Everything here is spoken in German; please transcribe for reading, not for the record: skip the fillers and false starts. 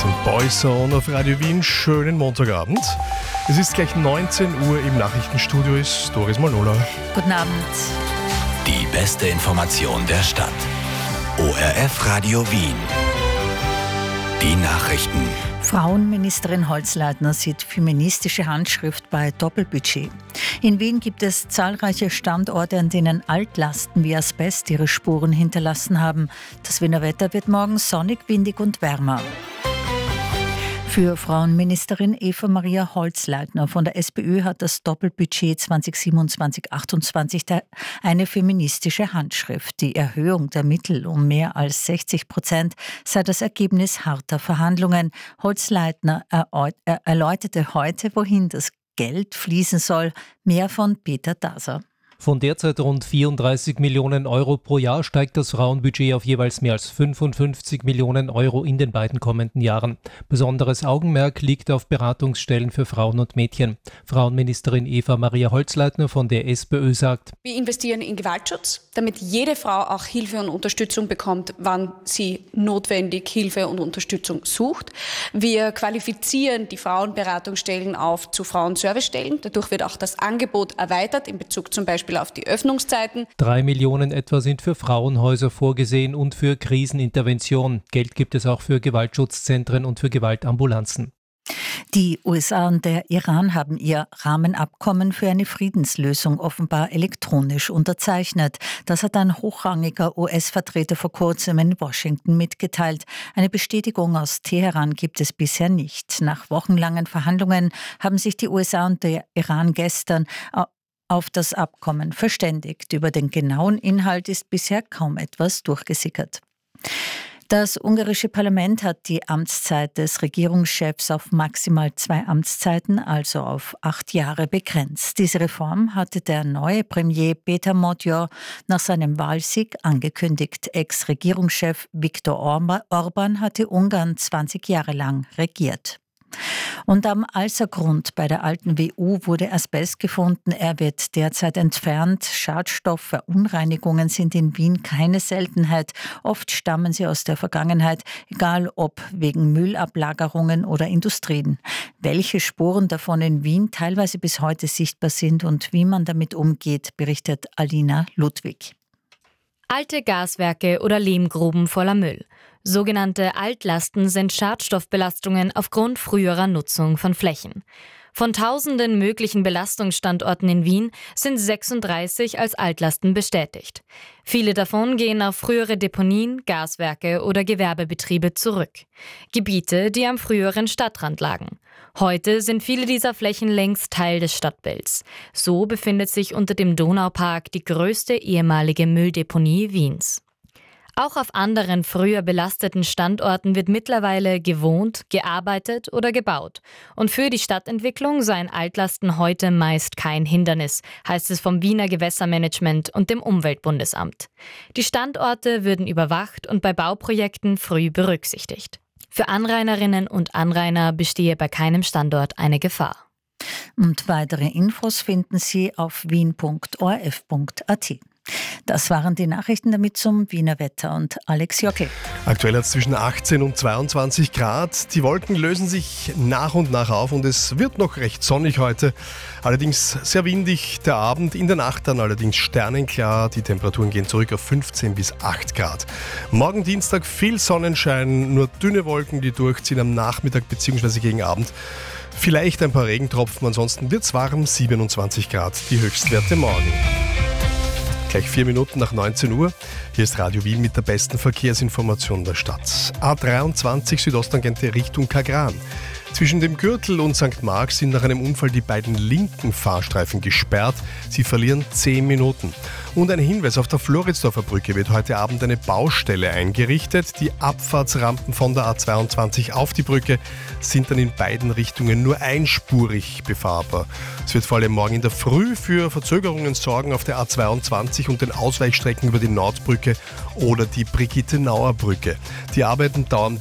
sind Boyzone auf Radio Wien. Schönen Montagabend. Es ist gleich 19 Uhr, im Nachrichtenstudio ist Doris Malola. Guten Abend. Die beste Information der Stadt. ORF Radio Wien. Die Nachrichten. Frauenministerin Holzleitner sieht feministische Handschrift bei Doppelbudget. In Wien gibt es zahlreiche Standorte, an denen Altlasten wie Asbest ihre Spuren hinterlassen haben. Das Wiener Wetter wird morgen sonnig, windig und wärmer. Für Frauenministerin Eva Maria Holzleitner von der SPÖ hat das Doppelbudget 2027-28 eine feministische Handschrift. Die Erhöhung der Mittel um mehr als 60% sei das Ergebnis harter Verhandlungen. Holzleitner erläuterte heute, wohin das Geld fließen soll. Mehr von Peter Daser. Von derzeit rund 34 Millionen Euro pro Jahr steigt das Frauenbudget auf jeweils mehr als 55 Millionen Euro in den beiden kommenden Jahren. Besonderes Augenmerk liegt auf Beratungsstellen für Frauen und Mädchen. Frauenministerin Eva Maria Holzleitner von der SPÖ sagt: Wir investieren in Gewaltschutz, damit jede Frau auch Hilfe und Unterstützung bekommt, wann sie notwendig Hilfe und Unterstützung sucht. Wir qualifizieren die Frauenberatungsstellen auf zu Frauenservicestellen. Dadurch wird auch das Angebot erweitert in Bezug zum Beispiel auf die Öffnungszeiten. 3 Millionen etwa sind für Frauenhäuser vorgesehen und für Krisenintervention. Geld gibt es auch für Gewaltschutzzentren und für Gewaltambulanzen. Die USA und der Iran haben ihr Rahmenabkommen für eine Friedenslösung offenbar elektronisch unterzeichnet. Das hat ein hochrangiger US-Vertreter vor kurzem in Washington mitgeteilt. Eine Bestätigung aus Teheran gibt es bisher nicht. Nach wochenlangen Verhandlungen haben sich die USA und der Iran gestern auf das Abkommen verständigt. Über den genauen Inhalt ist bisher kaum etwas durchgesickert. Das ungarische Parlament hat die Amtszeit des Regierungschefs auf maximal 2 Amtszeiten, also auf 8 Jahre, begrenzt. Diese Reform hatte der neue Premier Peter Magyar nach seinem Wahlsieg angekündigt. Ex-Regierungschef Viktor Orban hatte Ungarn 20 Jahre lang regiert. Und am Alsergrund bei der alten WU wurde Asbest gefunden. Er wird derzeit entfernt. Schadstoffverunreinigungen sind in Wien keine Seltenheit. Oft stammen sie aus der Vergangenheit, egal ob wegen Müllablagerungen oder Industrien. Welche Spuren davon in Wien teilweise bis heute sichtbar sind und wie man damit umgeht, berichtet Alina Ludwig. Alte Gaswerke oder Lehmgruben voller Müll. Sogenannte Altlasten sind Schadstoffbelastungen aufgrund früherer Nutzung von Flächen. Von tausenden möglichen Belastungsstandorten in Wien sind 36 als Altlasten bestätigt. Viele davon gehen auf frühere Deponien, Gaswerke oder Gewerbebetriebe zurück. Gebiete, die am früheren Stadtrand lagen. Heute sind viele dieser Flächen längst Teil des Stadtbilds. So befindet sich unter dem Donaupark die größte ehemalige Mülldeponie Wiens. Auch auf anderen früher belasteten Standorten wird mittlerweile gewohnt, gearbeitet oder gebaut. Und für die Stadtentwicklung seien Altlasten heute meist kein Hindernis, heißt es vom Wiener Gewässermanagement und dem Umweltbundesamt. Die Standorte würden überwacht und bei Bauprojekten früh berücksichtigt. Für Anrainerinnen und Anrainer bestehe bei keinem Standort eine Gefahr. Und weitere Infos finden Sie auf wien.orf.at. Das waren die Nachrichten, damit zum Wiener Wetter und Alex Jockel. Aktuell hat es zwischen 18 und 22 Grad. Die Wolken lösen sich nach und nach auf und es wird noch recht sonnig heute. Allerdings sehr windig der Abend, in der Nacht dann allerdings sternenklar. Die Temperaturen gehen zurück auf 15 bis 8 Grad. Morgen Dienstag viel Sonnenschein, nur dünne Wolken, die durchziehen am Nachmittag bzw. gegen Abend. Vielleicht ein paar Regentropfen, ansonsten wird es warm, 27 Grad die Höchstwerte morgen. Gleich 4 Minuten nach 19 Uhr. Hier ist Radio Wien mit der besten Verkehrsinformation der Stadt. A23 Südosttangente Richtung Kagran. Zwischen dem Gürtel und St. Marx sind nach einem Unfall die beiden linken Fahrstreifen gesperrt. Sie verlieren 10 Minuten. Und ein Hinweis: Auf der Floridsdorfer Brücke wird heute Abend eine Baustelle eingerichtet. Die Abfahrtsrampen von der A22 auf die Brücke sind dann in beiden Richtungen nur einspurig befahrbar. Es wird vor allem morgen in der Früh für Verzögerungen sorgen auf der A22 und den Ausweichstrecken über die Nordbrücke oder die Brigitte-Nauer-Brücke. Die Arbeiten dauern